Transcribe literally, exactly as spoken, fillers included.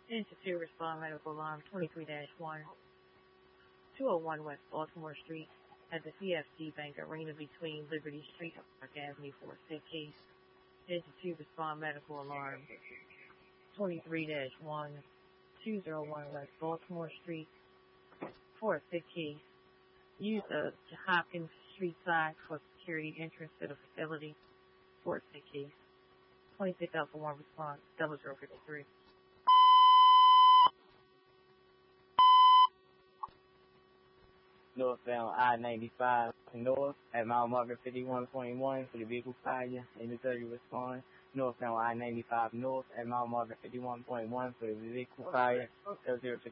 Institute respond medical alarm twenty-three dash one, two oh one West Baltimore Street at the C F C Bank Arena between Liberty Street and Park Avenue for a sick case. Institute respond medical alarm twenty-three dash one, two oh one West Baltimore Street for a sick case. Use the Hopkins Street side for security entrance to the facility for a sick case. twenty-six Alpha one response, double zero fifty-three. Northbound I ninety-five north at mile marker fifty-one point one for the vehicle fire. Imagery response. Northbound I ninety-five north at mile marker fifty-one point one for the vehicle fire.